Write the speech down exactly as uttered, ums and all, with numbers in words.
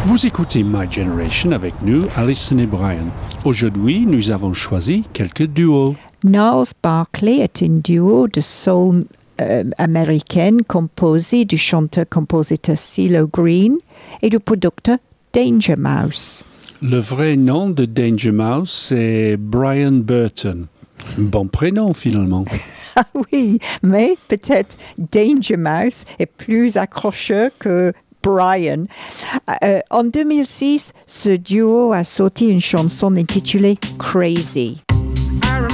Vous écoutez My Generation avec nous, Alison et Brian. Aujourd'hui, nous avons choisi quelques duos. Gnarls Barkley est un duo de soul euh, américaine composé du chanteur-compositeur CeeLo Green et du producteur Danger Mouse. Le vrai nom de Danger Mouse, c'est Brian Burton. Bon prénom, finalement. Ah oui, mais peut-être Danger Mouse est plus accrocheur que Brian. Euh, en deux mille six, ce duo a sorti une chanson intitulée Crazy.